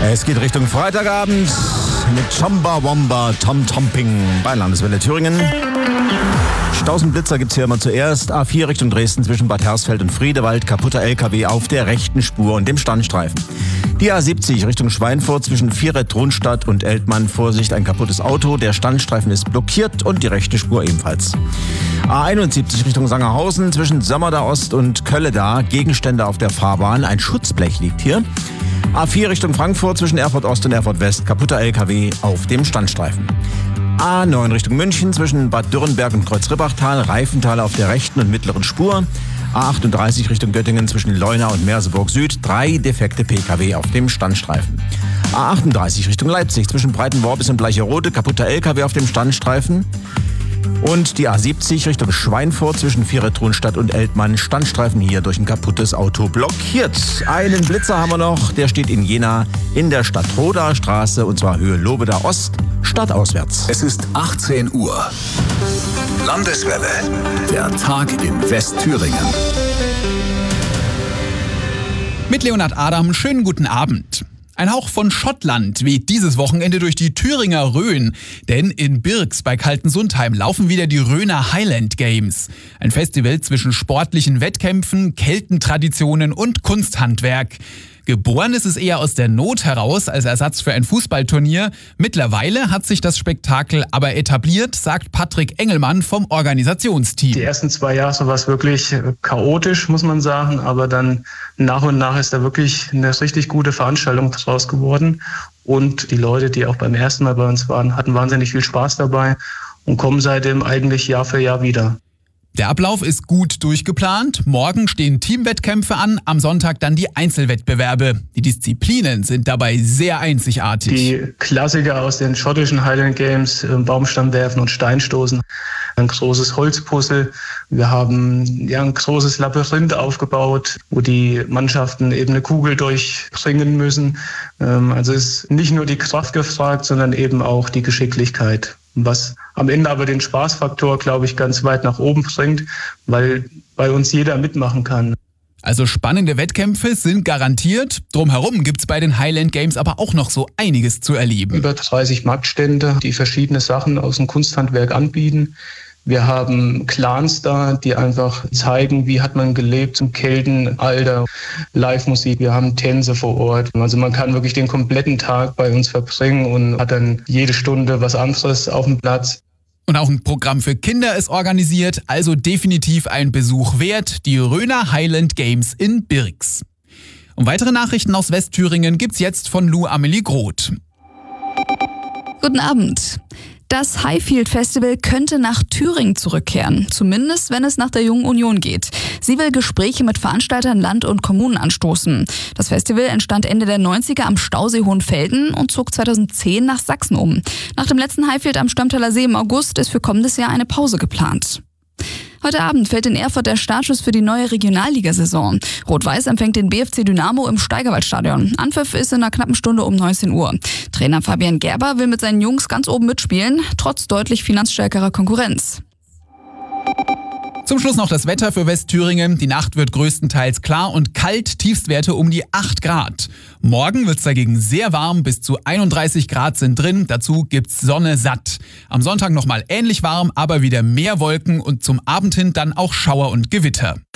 Es geht Richtung Freitagabend mit Chamba Wamba Tom Tomping bei Landeswelle Thüringen. Blitzer gibt's hier immer zuerst. A4 Richtung Dresden zwischen Bad Hersfeld und Friedewald. Kaputter LKW auf der rechten Spur und dem Standstreifen. Die A70 Richtung Schweinfurt zwischen Viereck-Tronstadt und Eltmann. Vorsicht, ein kaputtes Auto. Der Standstreifen ist blockiert und die rechte Spur ebenfalls. A71 Richtung Sangerhausen zwischen Sömmerda Ost und Kölleda. Gegenstände auf der Fahrbahn. Ein Schutzblech liegt hier. A4 Richtung Frankfurt zwischen Erfurt Ost und Erfurt West. Kaputter LKW auf dem Standstreifen. A9 Richtung München zwischen Bad Dürrenberg und Kreuzribbachtal, Reifental auf der rechten und mittleren Spur. A38 Richtung Göttingen zwischen Leuna und Merseburg Süd, 3 defekte Pkw auf dem Standstreifen. A38 Richtung Leipzig zwischen Breitenworbis und Bleicherode, kaputter Lkw auf dem Standstreifen. Und die A70 Richtung Schweinfurt zwischen Viereck-Tronstadt und Eltmann, Standstreifen hier durch ein kaputtes Auto blockiert. Einen Blitzer haben wir noch, der steht in Jena in der Stadtroder Straße und zwar Höhe Lobeda Ost, stadtauswärts. Es ist 18 Uhr. Landeswelle, der Tag in Westthüringen. Mit Leonhard Adam, schönen guten Abend. Ein Hauch von Schottland weht dieses Wochenende durch die Thüringer Rhön. Denn in Birks bei Kaltensundheim laufen wieder die Rhöner Highland Games. Ein Festival zwischen sportlichen Wettkämpfen, Keltentraditionen und Kunsthandwerk. Geboren ist es eher aus der Not heraus als Ersatz für ein Fußballturnier. Mittlerweile hat sich das Spektakel aber etabliert, sagt Patrick Engelmann vom Organisationsteam. Die ersten 2 Jahre war es wirklich chaotisch, muss man sagen. Aber dann nach und nach ist da wirklich eine richtig gute Veranstaltung draus geworden. Und die Leute, die auch beim ersten Mal bei uns waren, hatten wahnsinnig viel Spaß dabei und kommen seitdem eigentlich Jahr für Jahr wieder. Der Ablauf ist gut durchgeplant. Morgen stehen Teamwettkämpfe an, am Sonntag dann die Einzelwettbewerbe. Die Disziplinen sind dabei sehr einzigartig. Die Klassiker aus den schottischen Highland Games, Baumstamm werfen und Steinstoßen. Ein großes Holzpuzzle. Wir haben ein großes Labyrinth aufgebaut, wo die Mannschaften eben eine Kugel durchbringen müssen. Also ist nicht nur die Kraft gefragt, sondern eben auch die Geschicklichkeit. Was am Ende aber den Spaßfaktor, glaube ich, ganz weit nach oben bringt, weil bei uns jeder mitmachen kann. Also spannende Wettkämpfe sind garantiert. Drumherum gibt's bei den Highland Games aber auch noch so einiges zu erleben. Über 30 Marktstände, die verschiedene Sachen aus dem Kunsthandwerk anbieten. Wir haben Clans da, die einfach zeigen, wie hat man gelebt im Keltenalter, Live-Musik, wir haben Tänze vor Ort. Also man kann wirklich den kompletten Tag bei uns verbringen und hat dann jede Stunde was anderes auf dem Platz. Und auch ein Programm für Kinder ist organisiert, also definitiv ein Besuch wert, die Rhöner Highland Games in Birks. Und weitere Nachrichten aus Westthüringen gibt's jetzt von Lou Amelie Groth. Guten Abend. Das Highfield Festival könnte nach Thüringen zurückkehren, zumindest wenn es nach der Jungen Union geht. Sie will Gespräche mit Veranstaltern, Land und Kommunen anstoßen. Das Festival entstand Ende der 90er am Stausee Hohenfelden und zog 2010 nach Sachsen um. Nach dem letzten Highfield am Stammtaler See im August ist für kommendes Jahr eine Pause geplant. Heute Abend fällt in Erfurt der Startschuss für die neue Regionalligasaison. Rot-Weiß empfängt den BFC Dynamo im Steigerwaldstadion. Anpfiff ist in einer knappen Stunde um 19 Uhr. Trainer Fabian Gerber will mit seinen Jungs ganz oben mitspielen, trotz deutlich finanzstärkerer Konkurrenz. Zum Schluss noch das Wetter für Westthüringen. Die Nacht wird größtenteils klar und kalt, Tiefstwerte um die 8 Grad. Morgen wird's dagegen sehr warm, bis zu 31 Grad sind drin. Dazu gibt's Sonne satt. Am Sonntag nochmal ähnlich warm, aber wieder mehr Wolken und zum Abend hin dann auch Schauer und Gewitter.